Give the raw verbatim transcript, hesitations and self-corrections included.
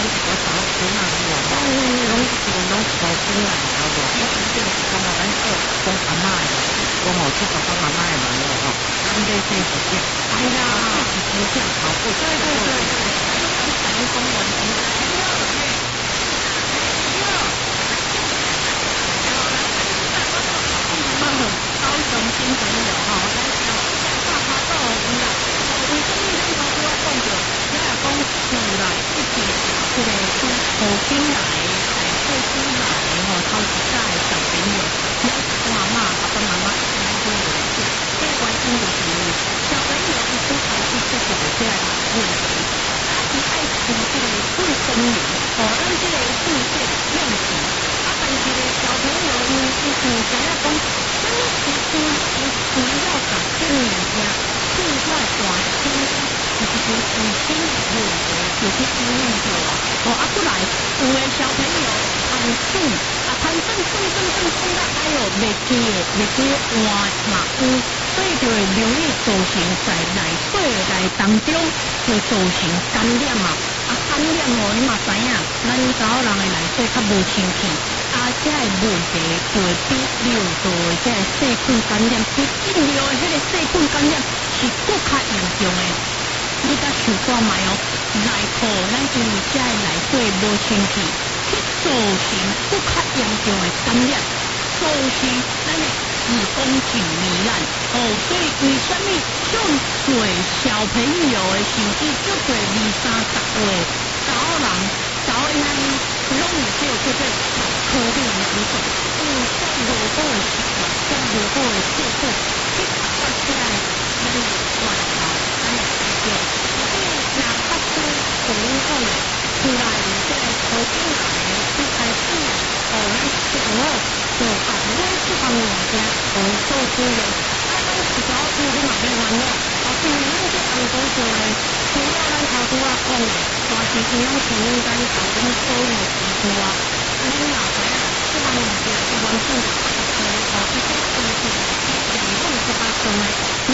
我头前嘛有吼，拢基本拢是都转来了无，我真正是感觉咱做讲阿嬷的，讲吼做爸爸妈妈的人吼，咱得先实践，哎呀，自己形象好，对对对对，反映公文平台。高雄新朋友吼，咱小小大花豆鱼啦，为什么咱头拄仔讲着，咱也讲厝内一直即个从后生来的，在退休来的吼，头一代的小朋友，咱阿嬷、爸爸妈妈一定会有事，最关心就是小朋友一出头去接触到这个问题，啊，伊爱从这个卫生棉，哦，咱这个注射用品，啊，但是咧小朋友呢，伊是知影讲。什么时阵伊需要把这物件另外大清，就是说卫生的问题，就去医院做啊。哦，啊，过来有的小朋友攀树，啊，攀树树树树树到哎呦，袂记的，袂记的换嘛有，所以就会容易造成在内水内当中就造成感染啊。啊，感染哦，你嘛知影，咱查某人的内底较无清气。啊，这个问题就会比尿道的这个细菌感染，比泌尿的迄个细菌感染是更较严重的。你甲想看卖哦，内裤咱因为这个内底无清气，去造成更较严重的感染，造成咱的子宫颈糜烂。哦，所以为什么这么多小朋友的甚至这多二三十岁查某人？找因安尼，拢有这个叫做可怜的时阵，因为遮无好的习惯，遮无好的照顾，去达到遮个咱的外头，咱的家庭。所以若发生像恁讲的，厝内这个头先来的，一开始哦，咱食好就啊，咱这方面物件互伊做注意。啊，咱是讲有你嘛免原谅，啊，因为咱这红果做的，除了咱头拄仔讲的。但是伊拢承认咱头前所有的事故啊，啊，恁也知影，即项物件是完全是错的，哦，伊这完全是严重十八寸的，咱